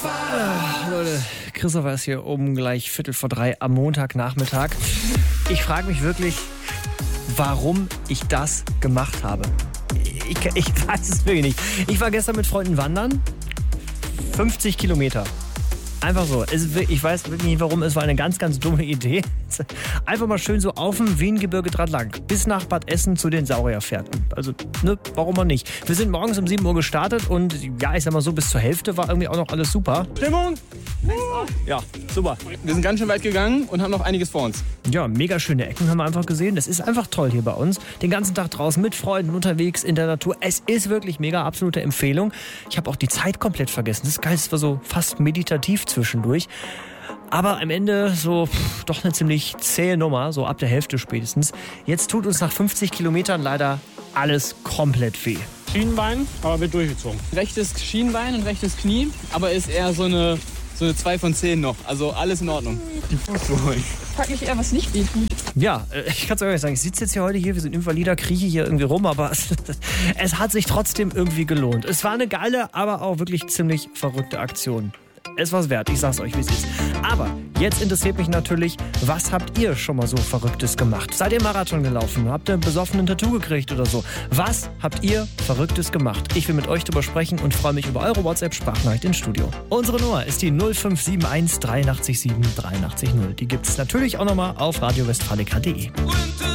Leute, Christopher ist hier um gleich 2:45 am Montagnachmittag. Ich frage mich wirklich, warum ich das gemacht habe. Ich weiß es wirklich nicht. Ich war gestern mit Freunden wandern. 50 Kilometer. Einfach so. Ich weiß wirklich nicht warum, es war eine ganz, ganz dumme Idee. Einfach mal schön so auf dem Wiengebirge dran lang. Bis nach Bad Essen zu den Saurierfährten. Also, ne, warum auch nicht. Wir sind morgens um 7 Uhr gestartet und ja, ich sag mal so, bis zur Hälfte war irgendwie auch noch alles super. Stimmung? Ja, super. Wir sind ganz schön weit gegangen und haben noch einiges vor uns. Ja, mega schöne Ecken haben wir einfach gesehen. Das ist einfach toll hier bei uns. Den ganzen Tag draußen mit Freunden unterwegs in der Natur. Es ist wirklich mega, absolute Empfehlung. Ich habe auch die Zeit komplett vergessen. Das ist geil, es war so fast meditativ zwischendurch. Aber am Ende so doch eine ziemlich zähe Nummer, so ab der Hälfte spätestens. Jetzt tut uns nach 50 Kilometern leider alles komplett weh. Schienenbein, aber wird durchgezogen. Rechtes Schienbein und rechtes Knie, aber ist eher so eine 2 von 10 noch. Also alles in Ordnung. Die Fußsohlen. Frag mich eher, was nicht wehtut. Ja, ich kann es euch sagen, ich sitze jetzt hier heute hier, wir sind Invalider, krieche hier irgendwie rum, aber es hat sich trotzdem irgendwie gelohnt. Es war eine geile, aber auch wirklich ziemlich verrückte Aktion. Es war's wert, ich sag's euch, wie es ist. Aber jetzt interessiert mich natürlich, was habt ihr schon mal so Verrücktes gemacht? Seid ihr Marathon gelaufen? Habt ihr einen besoffenen Tattoo gekriegt oder so? Was habt ihr Verrücktes gemacht? Ich will mit euch drüber sprechen und freue mich über eure WhatsApp-Sprachnachricht ins Studio. Unsere Nummer ist die 0571 83 7 83 0. Die gibt's natürlich auch nochmal auf radiowestfalica.de.